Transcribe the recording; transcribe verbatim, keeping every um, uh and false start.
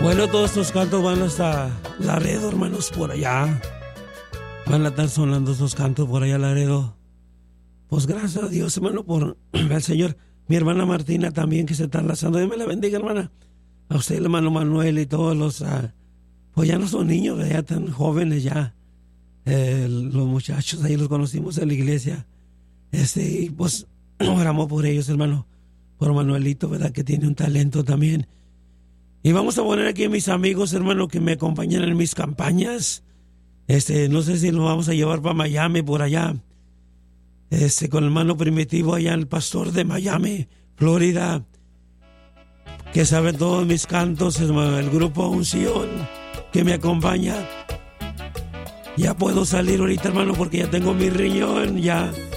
Bueno, todos estos cantos van hasta Laredo, hermanos, por allá. Van a estar sonando estos cantos por allá, Laredo. Pues gracias a Dios, hermano, por el Señor. Mi hermana Martina también, que se está enlazando. Dios me la bendiga, hermana. A usted, el hermano Manuel y todos los... Uh, pues ya no son niños, ya están jóvenes ya. Eh, los muchachos ahí los conocimos en la iglesia. Este, y pues oramos por ellos, hermano. Por Manuelito, ¿verdad? Que tiene un talento también. Y vamos a poner aquí a mis amigos, hermano, que me acompañan en mis campañas. Este, no sé si nos vamos a llevar para Miami, por allá. Este, con el hermano Primitivo, allá el pastor de Miami, Florida, que sabe todos mis cantos, hermano, el grupo Unción, que me acompaña. Ya puedo salir ahorita, hermano, porque ya tengo mi riñón, ya